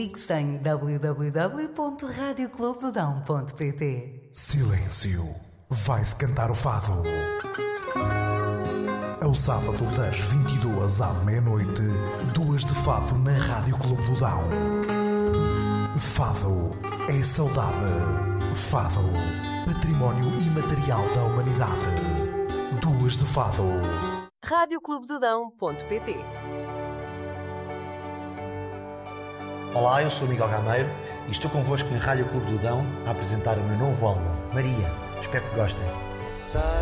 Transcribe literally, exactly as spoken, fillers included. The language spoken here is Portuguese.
Mix em w w w ponto rádio clube do dão ponto p t. Silêncio. Vai-se cantar o fado. Ao sábado das vinte e duas à meia-noite, duas de fado na Rádio Clube do Dão. Fado é saudade. Fado, património imaterial da humanidade. Duas de fado. rádio clube do dão ponto p t. Olá, eu sou Miguel Gameiro e estou convosco na Rádio Clube do Dão a apresentar o meu novo álbum, Maria. Espero que gostem.